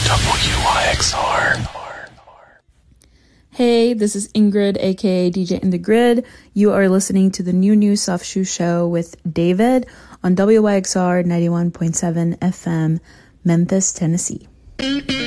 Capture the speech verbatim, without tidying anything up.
W Y X R. Hey, this is Ingrid, aka D J in the Grid. You are listening to the New New Soft Shoe Show with David on W Y X R ninety-one point seven F M, Memphis, Tennessee.